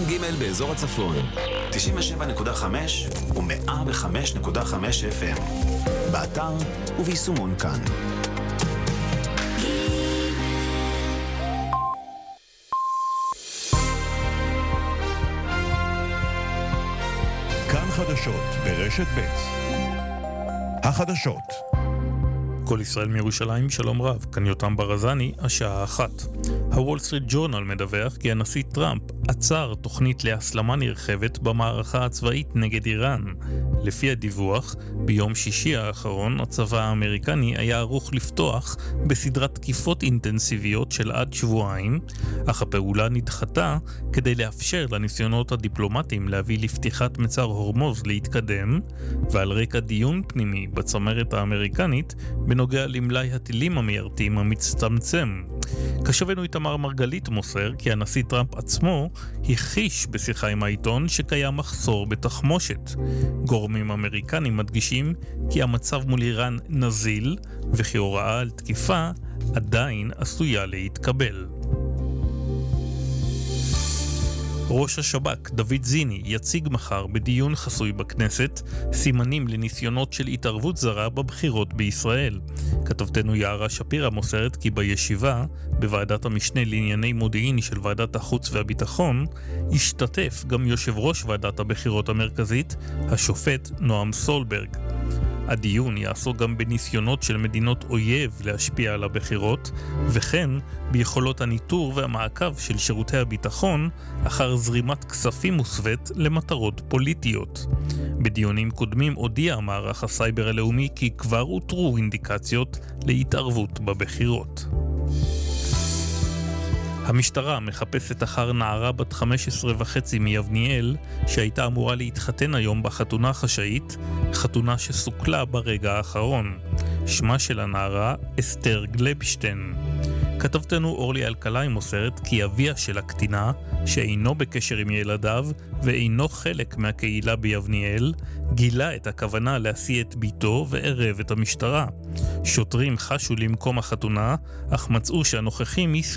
ג' באזור הצפון, 97.5 ו-105.5 FM. באתר וביישומון כאן. כאן חדשות ברשת ב'. החדשות. כל ישראל מירושלים, שלום רב, כאן יותם ברזני, השעה 1. הוול סטריט ג'ורנל מדווח כי הנשיא טראמפ עצר תוכנית להסלמה נרחבת במערכה הצבאית נגד איראן. לפי הדיווח, ביום שישי האחרון הצבא האמריקני היה ערוך לפתוח בסדרת תקיפות אינטנסיביות של עד שבועיים, אך הפעולה נדחתה כדי לאפשר לניסיונות הדיפלומטיים להביא לפתיחת מצר הורמוז להתקדם, ועל רקע דיון פנימי בצמרת האמריקנית בנוגע למלאי הטילים המיירטים המצטמצם. קשבנו איתמר מרגלית מוסר כי הנשיא טראמפ עצמו הכחיש בשיחה עם העיתון שקיים מחסור בתחמושת. גורמים אמריקנים מדגישים כי המצב מול איראן נזיל וכי הוראה על תקיפה עדיין עשויה להתקבל. ראש השב"כ דוד זיני יציג מחר בדיון חסוי בכנסת סימנים לניסיונות של התערבות זרה בבחירות בישראל. כתבתנו יערה שפירא מוסרת כי בישיבה בוועדת המשנה לענייני מודיעין של ועדת החוץ והביטחון השתתף גם יושב ראש ועדת הבחירות המרכזית, השופט נועם סולברג. הדיון יעסוק גם בניסיונות של מדינות אויב להשפיע על הבחירות, וכן ביכולות הניטור והמעקב של שירותי הביטחון אחר זרימת כספים מוסווית למטרות פוליטיות. בדיונים קודמים הודיע מערך הסייבר הלאומי כי כבר אותרו אינדיקציות להתערבות בבחירות. המשטרה מחפשת אחר נערה בת 15.5 מיבניאל שהייתה אמורה להתחתן היום בחתונה חשאית, חתונה שסוכלה ברגע האחרון. שמה של הנערה אסתר גלבשטיין. כתבתנו אורלי אלקלעי מוסרת כי אביה של הקטינה, שאינו בקשר עם ילדיו ואינו חלק מהקהילה ביבניאל, גילה את הכוונה להשיא את ביתו וערב את המשטרה. שוטרים חשו למקום החתונה, אך מצאו שהנוכחים